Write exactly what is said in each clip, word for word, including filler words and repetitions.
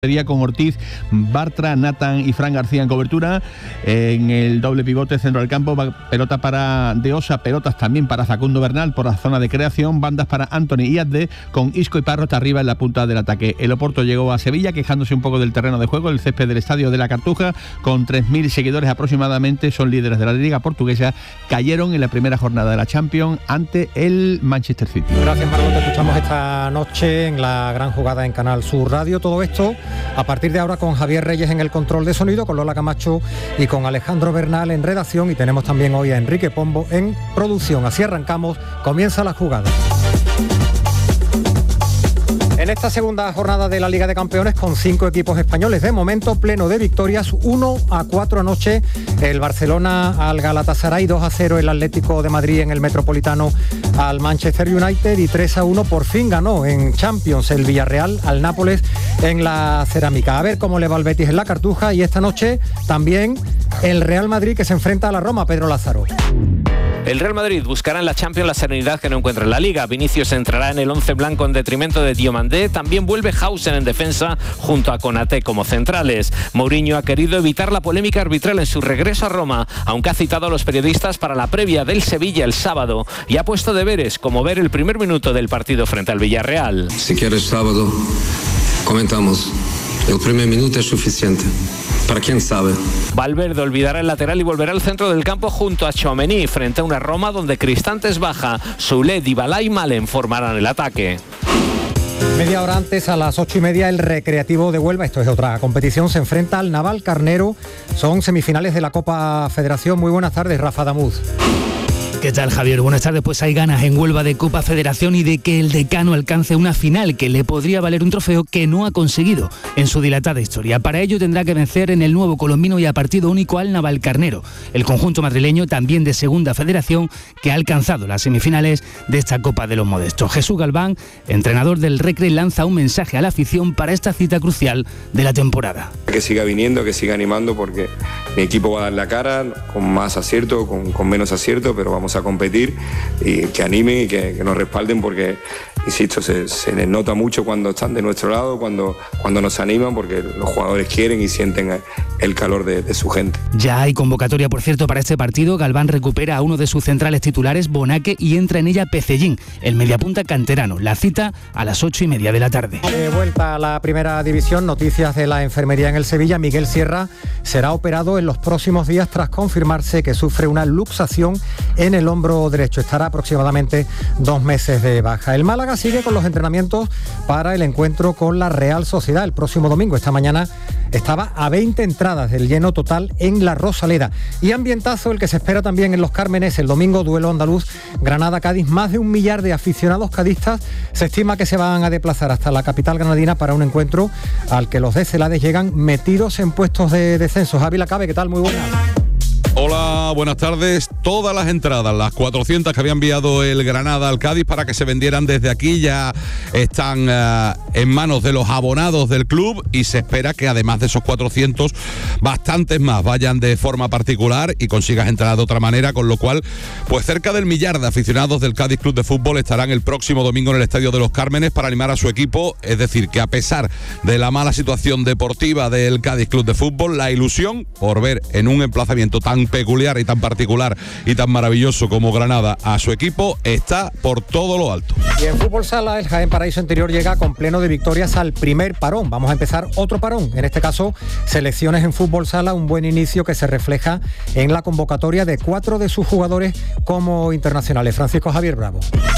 Con Ortiz, Bartra, Nathan y Fran García en cobertura. En el doble pivote centro del campo, pelota para De Osa, pelotas también para Facundo Bernal por la zona de creación, bandas para Anthony y Adde, con Isco y Parro hasta arriba en la punta del ataque. El Oporto llegó a Sevilla quejándose un poco del terreno de juego, el césped del Estadio de la Cartuja, con tres mil seguidores aproximadamente, son líderes de la Liga Portuguesa, cayeron en la primera jornada de la Champions ante el Manchester City. Gracias, Marlon, te escuchamos esta noche en la gran jugada en Canal Sur Radio. Todo esto a partir de ahora con Javier Reyes en el control de sonido, con Lola Camacho y con Alejandro Bernal en redacción, y tenemos también hoy a Enrique Pombo en producción. Así arrancamos, comienza la jugada. En esta segunda jornada de la Liga de Campeones, con cinco equipos españoles de momento, pleno de victorias, uno a cuatro anoche el Barcelona al Galatasaray, dos a cero el Atlético de Madrid en el Metropolitano al Manchester United y tres a uno por fin ganó en Champions el Villarreal al Nápoles en la Cerámica. A ver cómo le va al Betis en la Cartuja, y esta noche también el Real Madrid que se enfrenta a la Roma. Pedro Lázaro. El Real Madrid buscará en la Champions la serenidad que no encuentra en la Liga. Vinicius entrará en el once blanco en detrimento de Diomandé. También vuelve Hausen en defensa junto a Konaté como centrales. Mourinho ha querido evitar la polémica arbitral en su regreso a Roma, aunque ha citado a los periodistas para la previa del Sevilla el sábado y ha puesto deberes como ver el primer minuto del partido frente al Villarreal. Si quieres sábado, comentamos. El primer minuto es suficiente. ¿Para quién sabe? Valverde olvidará el lateral y volverá al centro del campo junto a Tchouaméni frente a una Roma donde Cristante es baja. Soulé, Dybala y Malen formarán el ataque. Media hora antes, a las ocho y media, el Recreativo de Huelva, esto es otra competición, se enfrenta al Naval Carnero. Son semifinales de la Copa Federación. Muy buenas tardes, Rafa Damuz. ¿Qué tal, Javier? Buenas tardes. Pues hay ganas en Huelva de Copa Federación y de que el Decano alcance una final que le podría valer un trofeo que no ha conseguido en su dilatada historia. Para ello tendrá que vencer en el nuevo colombino y a partido único al Navalcarnero, el conjunto madrileño también de Segunda Federación que ha alcanzado las semifinales de esta Copa de los Modestos. Jesús Galván, entrenador del Recre, lanza un mensaje a la afición para esta cita crucial de la temporada. Que siga viniendo, que siga animando, porque mi equipo va a dar la cara, con más acierto, con, con menos acierto, pero vamos a competir, y que animen y que, que nos respalden, porque insisto, se, se les nota mucho cuando están de nuestro lado, cuando, cuando nos animan, porque los jugadores quieren y sienten el calor de, de su gente. Ya hay convocatoria, por cierto, para este partido. Galván recupera a uno de sus centrales titulares, Bonaque, y entra en ella Pecellín, el mediapunta canterano. La cita a las ocho y media de la tarde. De vuelta a la primera división, noticias de la enfermería en el Sevilla. Miguel Sierra será operado en los próximos días tras confirmarse que sufre una luxación en el hombro derecho. Estará aproximadamente dos meses de baja. El Málaga sigue con los entrenamientos para el encuentro con la Real Sociedad el próximo domingo. Esta mañana estaba a veinte entradas del lleno total en la Rosaleda. Y ambientazo el que se espera también en Los Cármenes el domingo, duelo andaluz Granada-Cádiz. Más de un millar de aficionados cadistas se estima que se van a desplazar hasta la capital granadina para un encuentro al que los de Celades llegan metidos en puestos de descenso. Javi Lacabe, ¿qué tal? Muy buenas. Hola, buenas tardes. Todas las entradas, las cuatrocientas que había enviado el Granada al Cádiz para que se vendieran desde aquí, ya están uh, en manos de los abonados del club, y se espera que además de esos cuatrocientos, bastantes más vayan de forma particular y consigas entrar de otra manera, con lo cual, pues cerca del millar de aficionados del Cádiz Club de Fútbol estarán el próximo domingo en el Estadio de Los Cármenes para animar a su equipo. Es decir, que a pesar de la mala situación deportiva del Cádiz Club de Fútbol, la ilusión por ver en un emplazamiento tan peculiar y tan particular y tan maravilloso como Granada a su equipo está por todo lo alto. Y en fútbol sala, el Jaén Paraíso Interior llega con pleno de victorias al primer parón. Vamos a empezar otro parón, en este caso selecciones en fútbol sala, un buen inicio que se refleja en la convocatoria de cuatro de sus jugadores como internacionales. Francisco Javier Bravo.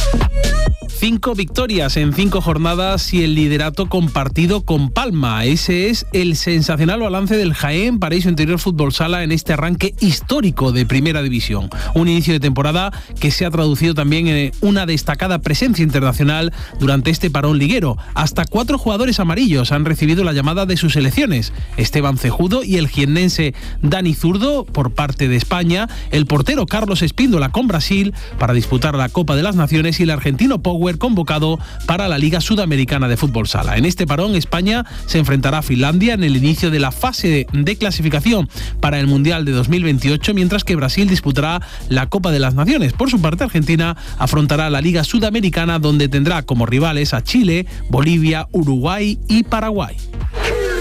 Cinco victorias en cinco jornadas y el liderato compartido con Palma. Ese es el sensacional balance del Jaén Paraíso Interior Fútbol Sala en este arranque histórico de Primera División. Un inicio de temporada que se ha traducido también en una destacada presencia internacional durante este parón liguero. Hasta cuatro jugadores amarillos han recibido la llamada de sus selecciones. Esteban Cejudo y el jiennense Dani Zurdo por parte de España, el portero Carlos Espíndola con Brasil para disputar la Copa de las Naciones y el argentino Power convocado para la Liga Sudamericana de Fútbol Sala. En este parón, España se enfrentará a Finlandia en el inicio de la fase de clasificación para el Mundial de dos mil veintiocho, mientras que Brasil disputará la Copa de las Naciones. Por su parte, Argentina afrontará la Liga Sudamericana, donde tendrá como rivales a Chile, Bolivia, Uruguay y Paraguay.